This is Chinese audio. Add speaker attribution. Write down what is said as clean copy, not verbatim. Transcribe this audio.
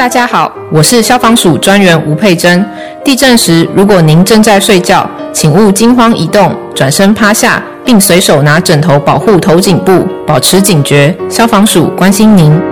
Speaker 1: 大家好，我是消防署专员吴佩珍。地震时，如果您正在睡觉，请勿惊慌移动，转身趴下，并随手拿枕头保护头颈部，保持警觉。消防署关心您。